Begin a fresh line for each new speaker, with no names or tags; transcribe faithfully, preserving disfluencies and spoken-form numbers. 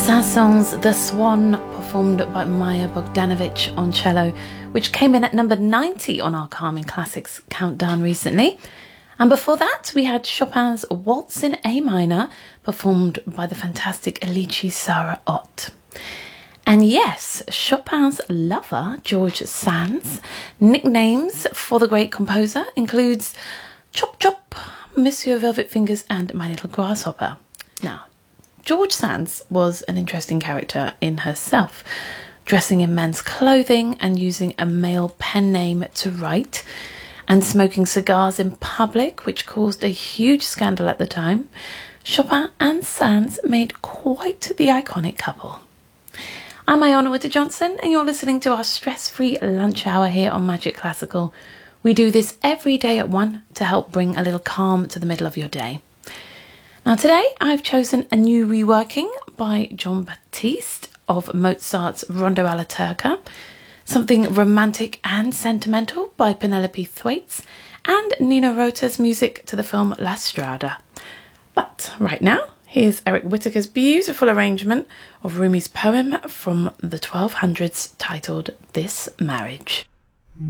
Saint-Saëns' The Swan, performed by Maya Bogdanovich on cello, which came in at number ninety on our Calming Classics countdown recently. And before that, we had Chopin's Waltz in A minor, performed by the fantastic Elisha Sarah Ott. And yes, Chopin's lover, George Sand's, nicknames for the great composer includes Chop Chop, Monsieur Velvet Fingers, and My Little Grasshopper. Now, George Sand was an interesting character in herself, dressing in men's clothing and using a male pen name to write, and smoking cigars in public, which caused a huge scandal at the time. Chopin and Sand made quite the iconic couple. I'm Iona Witter-Johnson, and you're listening to our stress-free lunch hour here on Magic Classical. We do this every day at one to help bring a little calm to the middle of your day. Now today I've chosen a new reworking by Jon Batiste of Mozart's Rondo alla Turca, something romantic and sentimental by Penelope Thwaites, and Nino Rota's music to the film La Strada. But right now, here's Eric Whitacre's beautiful arrangement of Rumi's poem from the twelve hundreds titled This Marriage.